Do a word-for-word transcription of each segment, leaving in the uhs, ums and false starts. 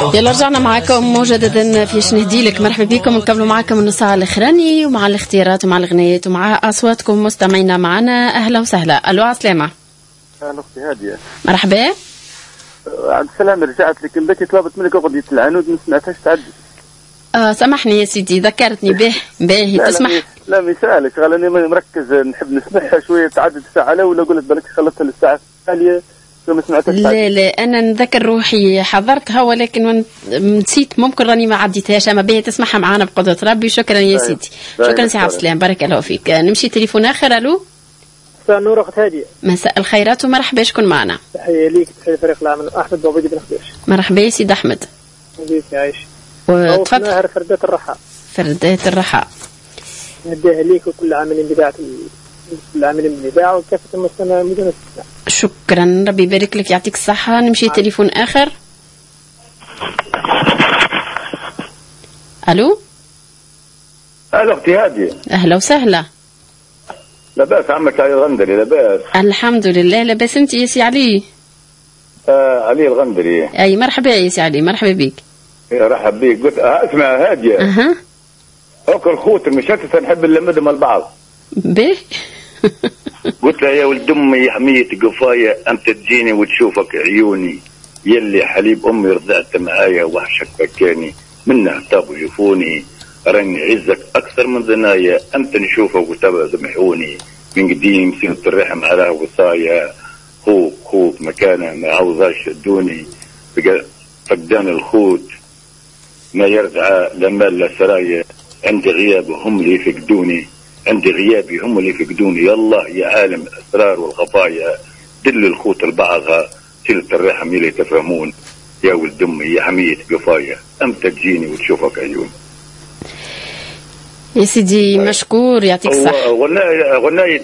يلا رجعنا معكم مجددا في شنهديلك. مرحبا بكم، نكملوا معكم النص ساعة الأخراني ومع الاختيارات ومع الغنيات ومع أصواتكم مستمعينا معنا. أهلا وسهلا. ألو عسلامة. أهلا أختي هادية. مرحبا. عبد السلام، رجعت لك بكي طلبت منك أغنية العنود ما سمعتهاش تعدي. آه سامحني يا سيدي، ذكرتني به باهي تسمح. لا مثالك غالني مركز نحب نسمعها شوية تعدد الساعة لا ولا قلت بالك خلطها للساعة الثانية ما سمعتهاش. لا لا أنا نذكر روحي حضرتها ولكن نسيت، ممكن راني ما عديتهاش، أما باهي تسمعها معنا بقدرة ربي. شكرا يا سيدي. شكرا سي عبد السلام، بارك الله فيك. نمشي تليفون آخر. ألو. مساء النور أخت هادية. مساء الخيرات ومرحبا، شكون معنا؟ تحية ليك، تحية فريق العمل. أحمد بابوجي بن خديش. مرحبا يا سيد أحمد. حبيبي عايش. وتفضل. نهر فردات الرحاء. فردات الرحاء. نديها ليك وكل عاملين بإذاعة كل عاملين بالإذاعة وكافة المستمعين بدون استثناء. شكرا، ربي يبارك لك، يعطيك الصحة. نمشي تليفون آخر. ألو. أهلا أختي هادية. أهلا وسهلا. لاباس عمك علي الغندري؟ لاباس الحمد لله. لاباس انت يا سي علي؟ آه علي الغندري. اي مرحبا يا سي علي، مرحبا بك. يا مرحبا بك. قلت آه اسمع هادية. اها اوكل الخوت المشتت نحب نلمدهم مع البعض. به. قلت له يا ولد امي حمية قفايا انت تجيني وتشوفك عيوني، يلي حليب امي رضعت معايا وحشك بكاني، منه طابوا يفوني راني عزك اكثر من ضنايا، انت نشوفك وتبع ذبحوني، من قديم سيرة الرحم على وصايا، خوك خوك مكانه ما عوضاش الدوني، فقدان الخوت ما يرجع لمال لا سرايا، عندي غياب هم اللي يفقدوني، عندي غيابي هم اللي يفقدوني، يالله يا عالم الاسرار والخفايا، دل الخوت لبعضها سيرة الرحم يلي تفهمون، يا ولد امي يا حمية قفايا امتى تجيني وتشوفك عيوني. يا سيدي مشكور، يعطيك الصحة. غناية غناية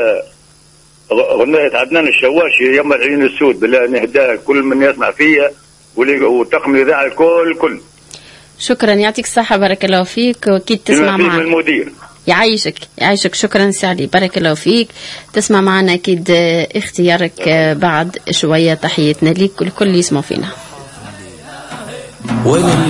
غناية عدنان الشواشي يوم العيون السود، بالله نهداها كل من يسمع فيها وتقم الإذاعة الكل كل. شكرا، يعطيك الصحة، بارك الله فيك. وأكيد تسمع معنا. المدير يعيشك يعيشك. شكرا سعدي، بارك الله فيك. تسمع معنا أكيد اختيارك بعد شوية. تحياتنا ليك ولكل اللي يسمعوا فينا.